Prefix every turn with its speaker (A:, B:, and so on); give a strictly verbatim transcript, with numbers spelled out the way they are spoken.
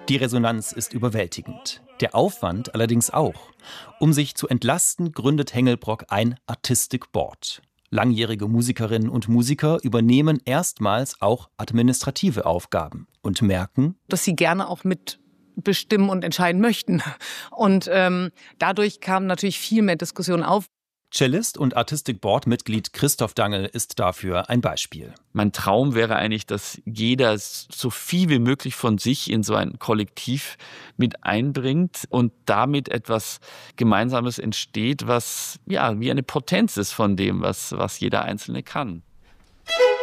A: Die Resonanz ist überwältigend. Der Aufwand allerdings auch. Um sich zu entlasten, gründet Hengelbrock ein Artistic Board. Langjährige Musikerinnen und Musiker übernehmen erstmals auch administrative Aufgaben und merken,
B: dass sie gerne auch mitbestimmen und entscheiden möchten. Und ähm, dadurch kam natürlich viel mehr Diskussion auf.
A: Cellist und Artistic Board-Mitglied Christoph Dangl ist dafür ein Beispiel.
C: Mein Traum wäre eigentlich, dass jeder so viel wie möglich von sich in so ein Kollektiv mit einbringt und damit etwas Gemeinsames entsteht, was ja wie eine Potenz ist von dem, was, was jeder Einzelne kann.